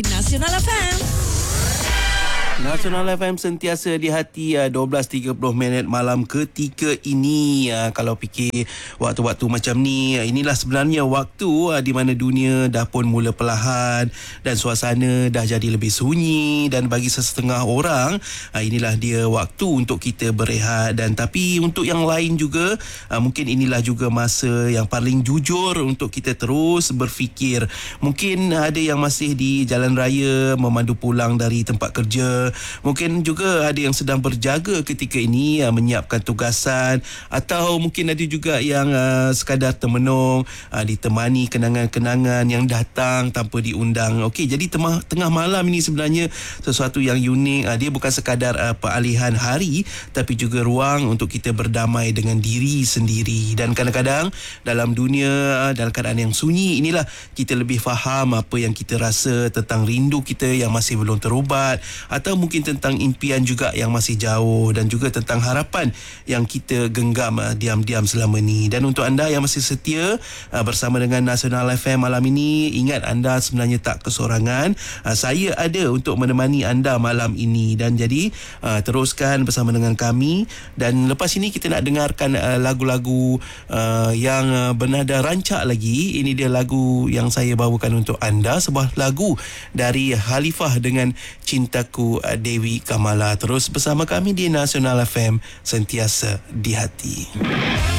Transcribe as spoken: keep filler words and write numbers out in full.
Nasional F M. Nasional F M sentiasa di hati. Dua belas tiga puluh minit malam ketika ini. Kalau fikir waktu-waktu macam ni, inilah sebenarnya waktu di mana dunia dah pun mula perlahan dan suasana dah jadi lebih sunyi, dan bagi sesetengah orang inilah dia waktu untuk kita berehat. Dan tapi untuk yang lain juga, mungkin inilah juga masa yang paling jujur untuk kita terus berfikir. Mungkin ada yang masih di jalan raya memandu pulang dari tempat kerja. Mungkin juga ada yang sedang berjaga ketika ini, uh, menyiapkan tugasan, atau mungkin ada juga yang uh, sekadar termenung, uh, ditemani kenangan-kenangan yang datang tanpa diundang. Okey, jadi tengah, tengah malam ini sebenarnya sesuatu yang unik. Uh, dia bukan sekadar uh, peralihan hari, tapi juga ruang untuk kita berdamai dengan diri sendiri. Dan kadang-kadang dalam dunia, uh, dalam keadaan yang sunyi inilah kita lebih faham apa yang kita rasa tentang rindu kita yang masih belum terubat, atau mungkin tentang impian juga yang masih jauh, dan juga tentang harapan yang kita genggam uh, diam-diam selama ni. Dan untuk anda yang masih setia uh, bersama dengan Nasional F M malam ini, ingat anda sebenarnya tak kesorangan. Uh, saya ada untuk menemani anda malam ini, dan jadi uh, teruskan bersama dengan kami. Dan lepas ini kita nak dengarkan uh, lagu-lagu uh, yang uh, bernada rancak lagi. Ini dia lagu yang saya bawakan untuk anda, sebuah lagu dari Khalifah dengan Cintaku Dewi Kamala. Terus bersama kami di Nasional F M, sentiasa di hati.